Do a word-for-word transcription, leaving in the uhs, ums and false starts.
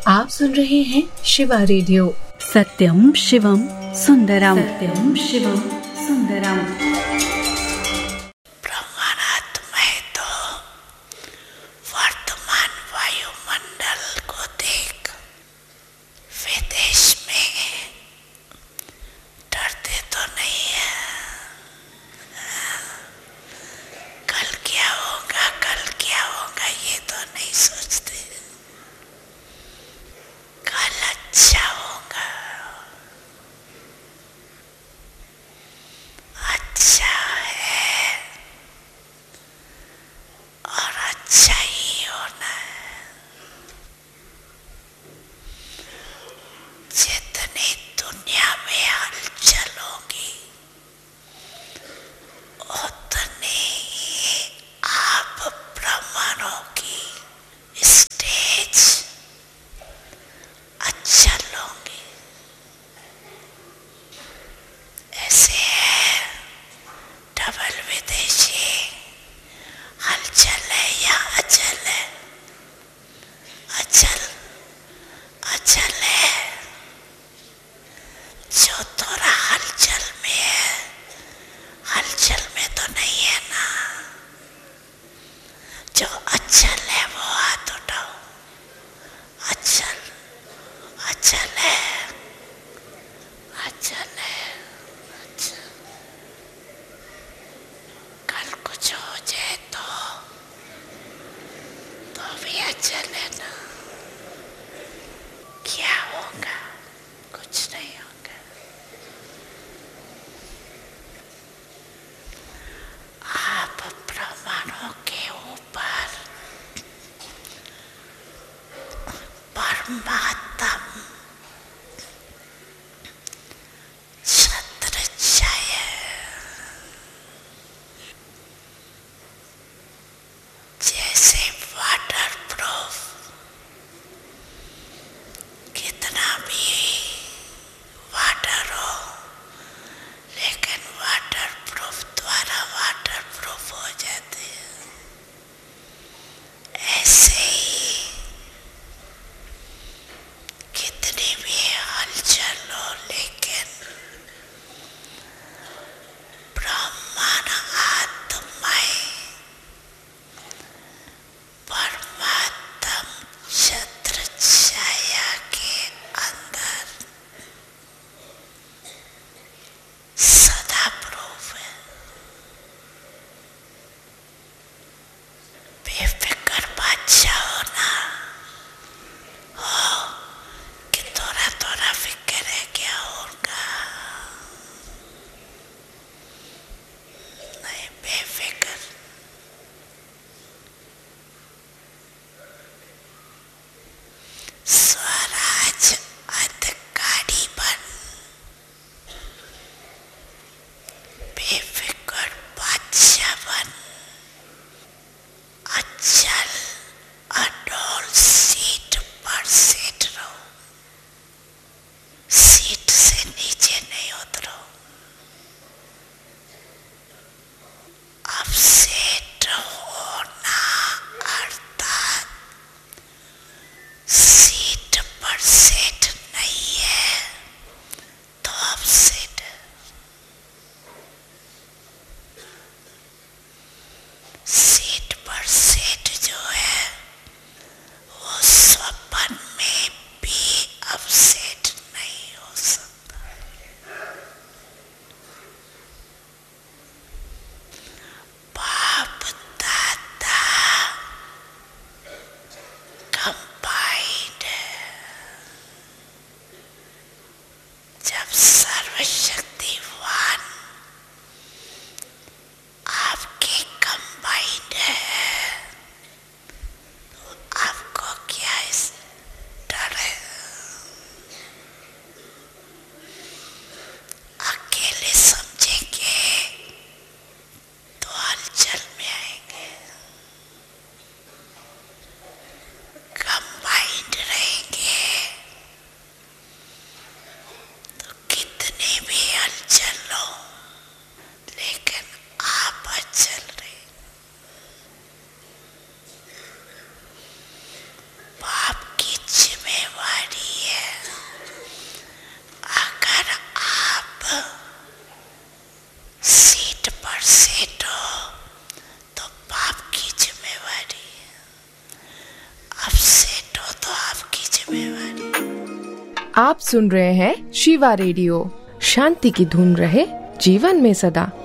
आप सुन रहे हैं शिवा रेडियो। सत्यम शिवम सुंदरम, सत्यम शिवम सुंदरम। ब्रह्मांड में तो वर्तमान वायुमंडल को देख विदेश में डरते तो नहीं है। कल क्या होगा कल क्या होगा ये तो नहीं सोचते। कल अच्छा होगा, अच्छा है और अच्छा ही होना है। जितनी दुनिया में हलचल होगी उतनी ही आप ब्राह्मणों की स्टेज अच्छा लोगे। ऐसे है डबल विदेशी, हलचल है या अचल है। अचल अचल है जो थोड़ा हलचल में है, हलचल में तो नहीं है ना। जो अचल है वो हाथ उठाओ। अचल अचल है, अचल है, अचल। कल कुछ हो जाए तो तो भी अचल है ना। क्या होगा? कुछ नहीं होगा। आप ब्रह्मांडों के ऊपर परमात्मा छत्र छाया, जैसे वाटर प्रूफ। कितना भी वाटर हो लेकिन वाटर प्रूफ द्वारा वाटर प्रूफ हो जाते हैं। ऐसे ही आप सुन रहे हैं शिवा रेडियो। शांति की धुन रहे जीवन में सदा।